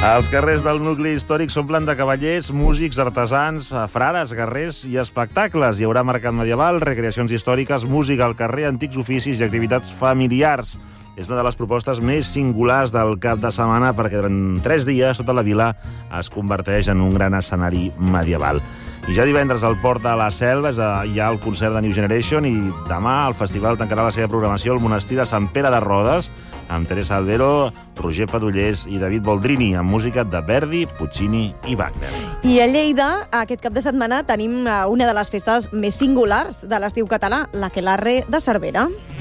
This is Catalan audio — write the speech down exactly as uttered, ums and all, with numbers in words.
Els carrers del nucli històric s'omplen de cavallers, músics, artesans, frares, guerrers i espectacles. Hi haurà mercat medieval, recreacions històriques, música al carrer, antics oficis i activitats familiars. És una de les propostes més singulars del cap de setmana perquè durant tres dies tota la vila es converteix en un gran escenari medieval. I ja divendres al Port de la Selva hi ha el concert de New Generation i demà el festival tancarà la seva programació al monestir de Sant Pere de Rodes amb Teresa Albero, Roger Padullés i David Boldrini, amb música de Verdi, Puccini i Wagner. I a Lleida, aquest cap de setmana, tenim una de les festes més singulars de l'estiu català, l'Aquelarre de Cervera.